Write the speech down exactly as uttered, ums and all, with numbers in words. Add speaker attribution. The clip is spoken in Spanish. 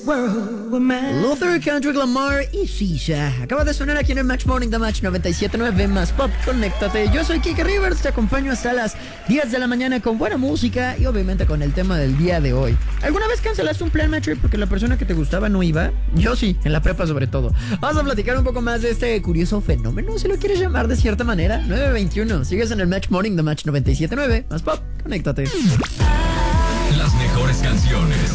Speaker 1: Luther, Kendrick Lamar y Sisha. Acaba de sonar aquí en el Match Morning, The Match noventa y siete punto nueve más Pop. Conéctate. Yo soy Kike Rivers, te acompaño hasta las diez de la mañana con buena música y obviamente con el tema del día de hoy. ¿Alguna vez cancelaste un plan Match porque la persona que te gustaba no iba? Yo sí, en la prepa sobre todo. Vamos a platicar un poco más de este curioso fenómeno, si lo quieres llamar de cierta manera. nueve veintiuno, sigues en el Match Morning, The Match noventa y siete punto nueve más Pop. Conéctate.
Speaker 2: Las mejores canciones.